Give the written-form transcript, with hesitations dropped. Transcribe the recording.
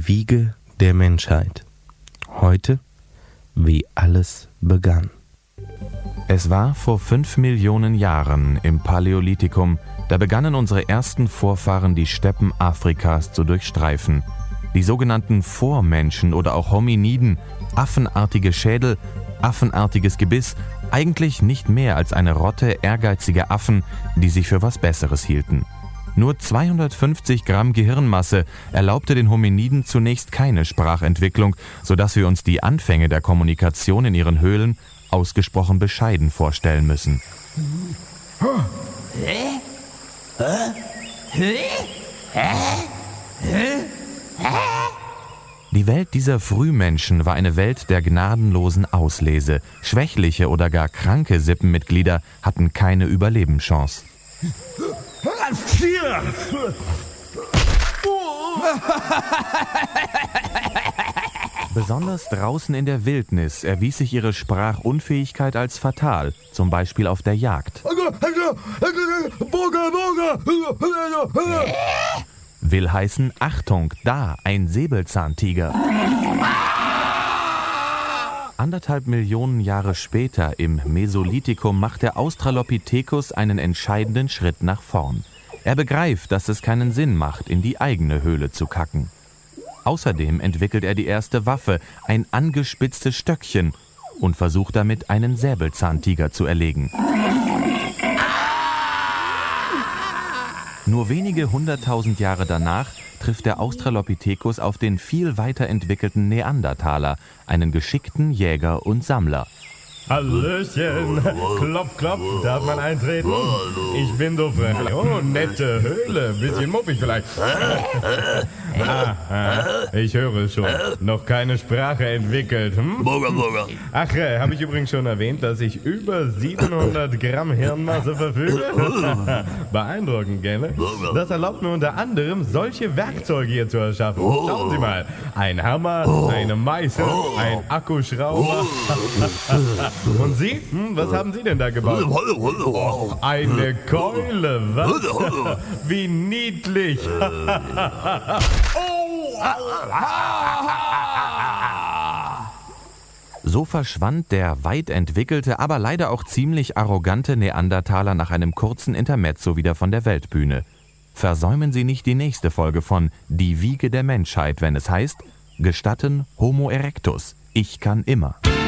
Die Wiege der Menschheit. Heute, wie alles begann. Es war vor 5 Millionen Jahren im Paläolithikum, da begannen unsere ersten Vorfahren die Steppen Afrikas zu durchstreifen. Die sogenannten Vormenschen oder auch Hominiden, affenartige Schädel, affenartiges Gebiss, eigentlich nicht mehr als eine Rotte ehrgeiziger Affen, die sich für was Besseres hielten. Nur 250 Gramm Gehirnmasse erlaubte den Hominiden zunächst keine Sprachentwicklung, sodass wir uns die Anfänge der Kommunikation in ihren Höhlen ausgesprochen bescheiden vorstellen müssen. Die Welt dieser Frühmenschen war eine Welt der gnadenlosen Auslese. Schwächliche oder gar kranke Sippenmitglieder hatten keine Überlebenschance. Besonders draußen in der Wildnis erwies sich ihre Sprachunfähigkeit als fatal, zum Beispiel auf der Jagd. Will heißen, Achtung, da, ein Säbelzahntiger. 1,5 Millionen Jahre später, im Mesolithikum, macht der Australopithecus einen entscheidenden Schritt nach vorn. Er begreift, dass es keinen Sinn macht, in die eigene Höhle zu kacken. Außerdem entwickelt er die erste Waffe, ein angespitztes Stöckchen, und versucht damit, einen Säbelzahntiger zu erlegen. Nur wenige 100.000 Jahre danach trifft der Australopithecus auf den viel weiterentwickelten Neandertaler, einen geschickten Jäger und Sammler. Hallöchen, klopf, klopf, darf man eintreten? Ich bin so frei. Oh, nette Höhle, bisschen muffig vielleicht. Ich höre es schon, noch keine Sprache entwickelt. Ach, habe ich übrigens schon erwähnt, dass ich über 700 Gramm Hirnmasse verfüge? Beeindruckend, gell? Das erlaubt mir unter anderem, solche Werkzeuge hier zu erschaffen. Schauen Sie mal, ein Hammer, eine Meißel, ein Akkuschrauber. Und Sie? Was haben Sie denn da gebaut? Och, eine Keule, was? Wie niedlich. So verschwand der weit entwickelte, aber leider auch ziemlich arrogante Neandertaler nach einem kurzen Intermezzo wieder von der Weltbühne. Versäumen Sie nicht die nächste Folge von Die Wiege der Menschheit, wenn es heißt, gestatten Homo erectus, ich kann immer.